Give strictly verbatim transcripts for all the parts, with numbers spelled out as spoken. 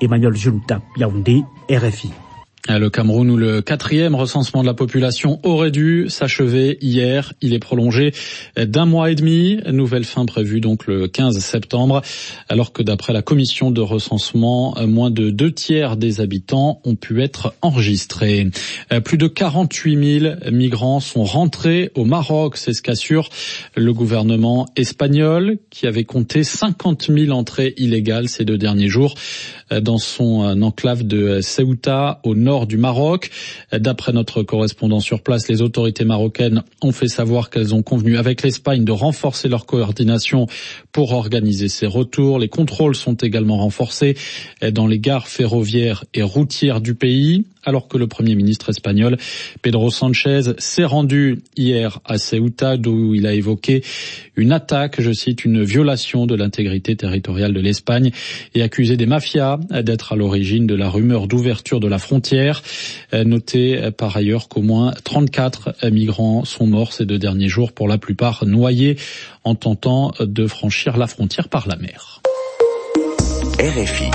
Emmanuel Junta, Yaoundé, R F I. Le Cameroun, où le quatrième recensement de la population aurait dû s'achever hier. Il est prolongé d'un mois et demi. Nouvelle fin prévue donc le quinze septembre. Alors que d'après la commission de recensement, moins de deux tiers des habitants ont pu être enregistrés. Plus de quarante-huit mille migrants sont rentrés au Maroc. C'est ce qu'assure le gouvernement espagnol, qui avait compté cinquante mille entrées illégales ces deux derniers jours dans son enclave de Ceuta au nord du Maroc. D'après notre correspondant sur place, les autorités marocaines ont fait savoir qu'elles ont convenu avec l'Espagne de renforcer leur coordination pour organiser ces retours. Les contrôles sont également renforcés dans les gares ferroviaires et routières du pays, alors que le Premier ministre espagnol Pedro Sánchez s'est rendu hier à Ceuta, d'où il a évoqué une attaque, je cite, une violation de l'intégrité territoriale de l'Espagne, et accusé des mafias d'être à l'origine de la rumeur d'ouverture de la frontière. Notez par ailleurs qu'au moins trente-quatre migrants sont morts ces deux derniers jours, pour la plupart noyés en tentant de franchir la frontière par la mer. R F I.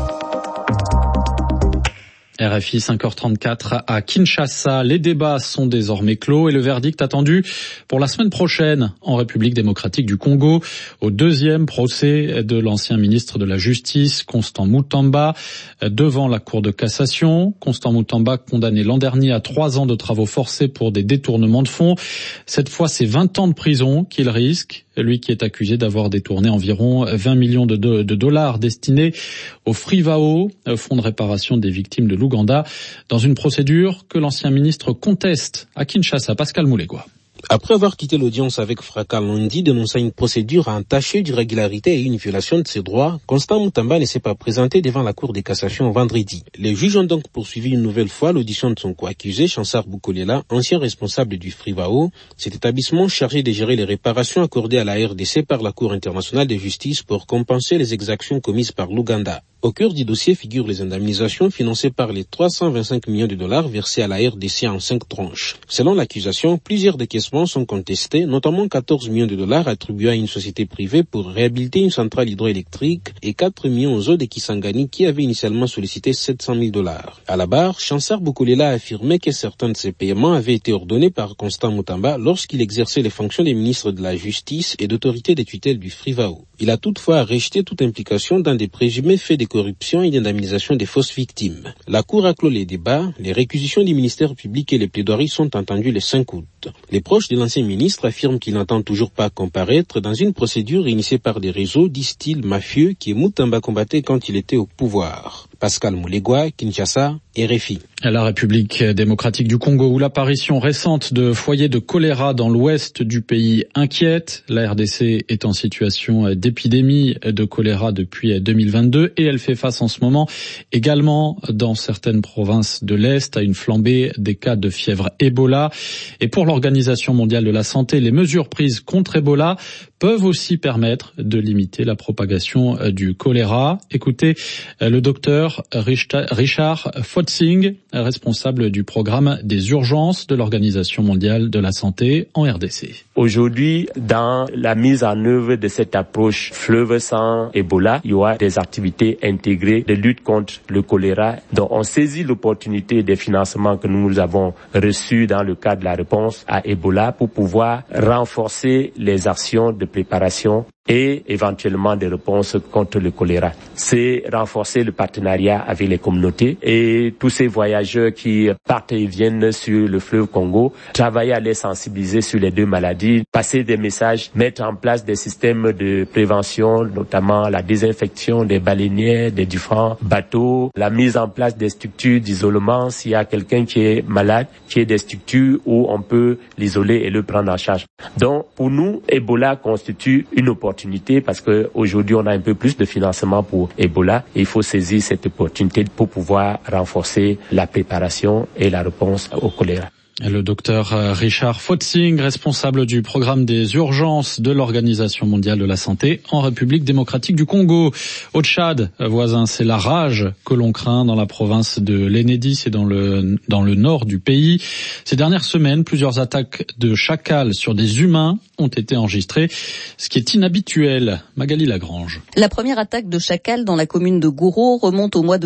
R F I, cinq heures trente-quatre à Kinshasa. Les débats sont désormais clos et le verdict attendu pour la semaine prochaine en République démocratique du Congo, au deuxième procès de l'ancien ministre de la Justice, Constant Mutamba, devant la Cour de cassation. Constant Mutamba, condamné l'an dernier à trois ans de travaux forcés pour des détournements de fonds. Cette fois, c'est vingt ans de prison qu'il risque. Lui qui est accusé d'avoir détourné environ vingt millions de, do- de dollars destinés au Frivao, fonds de réparation des victimes de l'Ouganda, dans une procédure que l'ancien ministre conteste à Kinshasa. Pascal Moulegua. Après avoir quitté l'audience avec fracas lundi, dénonçant une procédure entachée d'irrégularité et une violation de ses droits, Constant Mutamba ne s'est pas présenté devant la Cour de cassation vendredi. Les juges ont donc poursuivi une nouvelle fois l'audition de son co-accusé, Chansard Boukolela, ancien responsable du Frivao, cet établissement chargé de gérer les réparations accordées à la R D C par la Cour internationale de justice pour compenser les exactions commises par l'Ouganda. Au cœur du dossier figurent les indemnisations financées par les trois cent vingt-cinq millions de dollars versés à la R D C en cinq tranches. Selon l'accusation, plusieurs décaissements sont contestés, notamment quatorze millions de dollars attribués à une société privée pour réhabiliter une centrale hydroélectrique et quatre millions aux eaux de Kisangani qui avaient initialement sollicité sept cent mille dollars. À la barre, Chansard Boukolela a affirmé que certains de ces paiements avaient été ordonnés par Constant Mutamba lorsqu'il exerçait les fonctions des ministres de la Justice et d'autorité de tutelle du Frivao. Il a toutefois rejeté toute implication dans des présumés faits de corruption et d'indemnisation des fausses victimes. La Cour a clos les débats, les réquisitions du ministère public et les plaidoiries sont entendues le cinq août. Les proches de l'ancien ministre affirment qu'il n'entend toujours pas comparaître dans une procédure initiée par des réseaux, disent-ils, mafieux, que Mutamba combattait quand il était au pouvoir. Pascal Moulegua, Kinshasa, R F I. La République démocratique du Congo, où l'apparition récente de foyers de choléra dans l'ouest du pays inquiète. La R D C est en situation d'épidémie de choléra depuis deux mille vingt-deux et elle fait face en ce moment également dans certaines provinces de l'Est à une flambée des cas de fièvre Ebola. Et pour l'Organisation mondiale de la santé, les mesures prises contre Ebola peuvent aussi permettre de limiter la propagation du choléra. Écoutez le docteur Richard Fotzing, responsable du programme des urgences de l'Organisation mondiale de la santé en R D C. Aujourd'hui, dans la mise en œuvre de cette approche fleuve sans Ebola, il y aura des activités intégrées de lutte contre le choléra. Donc on saisit l'opportunité des financements que nous avons reçus dans le cadre de la réponse à Ebola pour pouvoir renforcer les actions de préparation et éventuellement des réponses contre le choléra. C'est renforcer le partenariat avec les communautés et tous ces voyageurs qui partent et viennent sur le fleuve Congo, travailler à les sensibiliser sur les deux maladies, passer des messages, mettre en place des systèmes de prévention, notamment la désinfection des baleinières, des différents bateaux, la mise en place des structures d'isolement s'il y a quelqu'un qui est malade, qui est des structures où on peut l'isoler et le prendre en charge. Donc pour nous, Ebola constitue une opportunité parce que aujourd'hui on a un peu plus de financement pour Ebola et il faut saisir cette opportunité pour pouvoir renforcer la préparation et la réponse au choléra. Le docteur Richard Fotzing, responsable du programme des urgences de l'Organisation mondiale de la santé en République démocratique du Congo. Au Tchad, voisin, c'est la rage que l'on craint dans la province de l'Enedi, c'est dans le, dans le nord du pays. Ces dernières semaines, plusieurs attaques de chacals sur des humains ont été enregistrées, ce qui est inhabituel. Magali Lagrange. La première attaque de chacal dans la commune de Gouro remonte au mois de